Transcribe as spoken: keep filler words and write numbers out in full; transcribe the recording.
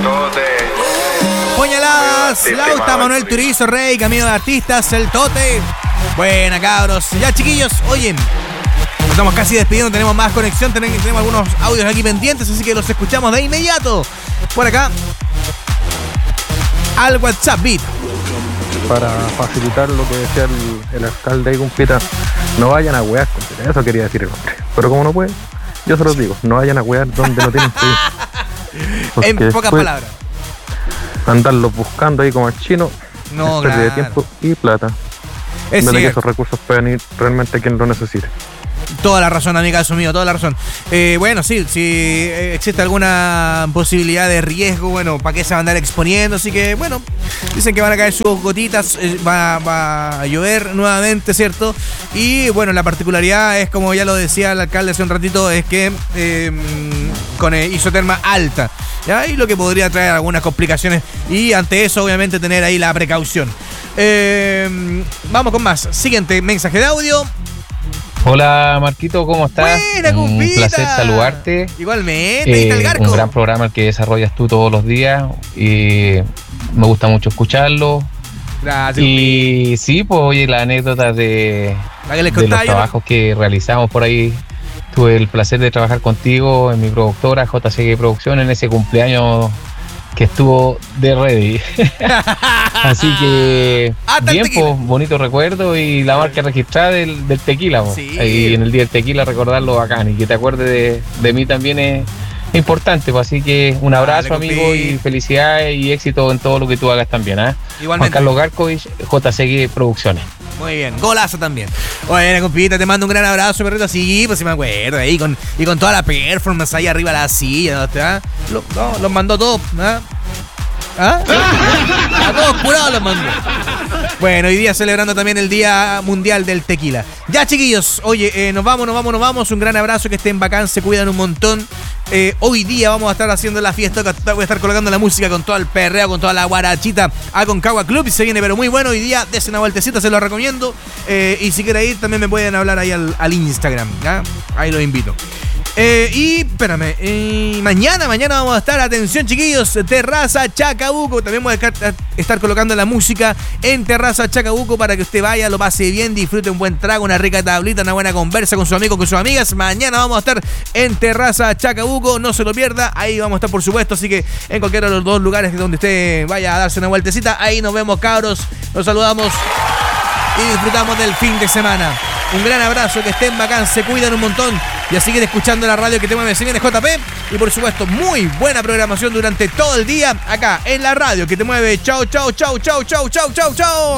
Puñaladas, Lauta, Manuel Turizo, Rey, Camino de Artistas, El Tote. Buena, cabros. Ya, chiquillos, oye, nos estamos casi despidiendo, tenemos más conexión, tenemos, tenemos algunos audios aquí pendientes, así que los escuchamos de inmediato. Por acá, al WhatsApp, Beat. Para facilitar lo que decía el, el alcalde ahí, compita, no vayan a wear, compita. Eso quería decir el hombre. Pero como no puede, yo se los digo, no vayan a wear donde no tienen que ir. En pocas palabras. Andarlos buscando ahí como el chino, no, es pérdida claro. de tiempo y plata. Es donde que cierto. esos recursos puedan ir realmente a quien lo necesite. Toda la razón, amiga, eso mío, toda la razón. Eh, bueno, sí, si existe alguna posibilidad de riesgo, bueno, ¿para qué se va a andar exponiendo? Así que, bueno, dicen que van a caer sus gotitas, eh, va, va a llover nuevamente, ¿cierto? Y, bueno, la particularidad es, como ya lo decía el alcalde hace un ratito, es que eh, con eh, isoterma alta, ¿ya? Y lo que podría traer algunas complicaciones. Y ante eso, obviamente, tener ahí la precaución. Eh, vamos con más. Siguiente mensaje de audio. Hola Marquito, ¿cómo estás? Buena, un compita. placer saludarte. Igualmente, eh, el un gran programa el que desarrollas tú todos los días y me gusta mucho escucharlo. Gracias. Y sí, pues oye, la anécdota de, que les de los trabajos ¿no? que realizamos por ahí. Tuve el placer de trabajar contigo en mi productora J C G Producción en ese cumpleaños que estuvo de ready. Así que bien, pues, bonito recuerdo y la marca registrada del, del tequila, pues. Sí. Ahí en el día del tequila recordarlo bacán y que te acuerdes de, de mí también es importante, pues. Así que un abrazo, Dale, amigo, compi. Y felicidades y éxito en todo lo que tú hagas también, ¿eh? Igualmente. Juan Carlos Garcovich, J C G Producciones. Muy bien, golazo también. Oye, compita, te mando un gran abrazo, perrito. Sí, pues sí me acuerdo, ahí con, y con toda la performance ahí arriba de la silla, ¿no? Lo, no, los mandó todos, ¿ah? ¿Ah? A todos curados los mandó. Bueno, hoy día celebrando también el Día Mundial del Tequila. Ya, chiquillos, oye, eh, nos vamos, nos vamos, nos vamos. Un gran abrazo, que estén bacán, se cuidan un montón. Eh, hoy día vamos a estar haciendo la fiesta, voy a estar colocando la música con todo el perreo, con toda la guarachita a Concagua Club y se viene pero muy bueno. Hoy día desen una vueltecita, se lo recomiendo. Eh, y si quieren ir también me pueden hablar ahí al, al Instagram, ¿ya? Ahí los invito. Eh, y espérame, eh, mañana, mañana vamos a estar, atención chiquillos, Terraza Chacabuco. También voy a estar colocando la música en Terraza Chacabuco para que usted vaya, lo pase bien, disfrute un buen trago, una rica tablita, una buena conversa con sus amigos, con sus amigas. Mañana vamos a estar en Terraza Chacabuco, no se lo pierda, ahí vamos a estar por supuesto. Así que en cualquiera de los dos lugares donde usted vaya a darse una vueltecita, ahí nos vemos, cabros, nos saludamos y disfrutamos del fin de semana. Un gran abrazo, que estén bacán, se cuidan un montón y a seguir escuchando la radio que te mueve. Se viene J P y por supuesto muy buena programación durante todo el día acá en la radio que te mueve. Chau, chau, chau, chau, chau, chau, chau, chau.